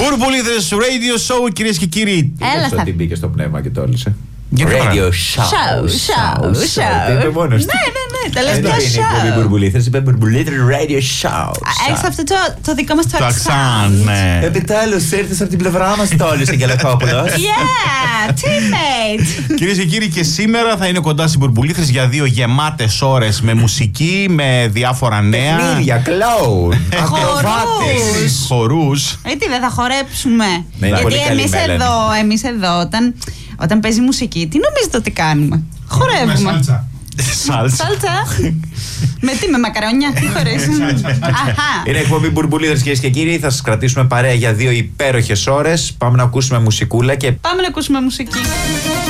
Μπουρμπουλίδες Radio Show, κυρίες και κύριοι. Έλα θα. Ότι μπήκε στο πνεύμα και τόλισε. Radio Show. Δεν είπε μόνος του. Ναι, τα λες πια Δεν είπε show. Μπουρμπουλίδες, είπε Μπουρμπουλίδες Radio Show. Έχεις αυτό το δικό μας το Το αξάν, ναι. Επιτέλους ήρθες από την πλευρά μας τόλισε Γελακόπουλος. Yeah, teammate. Κυρίες και κύριοι, και σήμερα θα είναι κοντά στην Μπουρμπουλήθρες για 2 γεμάτες ώρες με μουσική, με διάφορα νέα. Παιχνίδια, κλόουν, ακροβάτες. Χορούς. Γιατί δεν θα χορέψουμε. Ναι, είναι πολύ Γιατί καλή εμείς εδώ όταν παίζει μουσική, τι νομίζετε ότι κάνουμε? Χορεύουμε. Σάλτσα. Σάλτσα. Με τι, με μακαρόνια, τι χωρίζουμε? Αχα. Είναι εκπομπή Μπουρμπουλίδες, κυρίες και κύριοι. Θα σας κρατήσουμε παρέα για 2 υπέροχες ώρες. Πάμε να ακούσουμε μουσικούλα και Πάμε να ακούσουμε μουσική.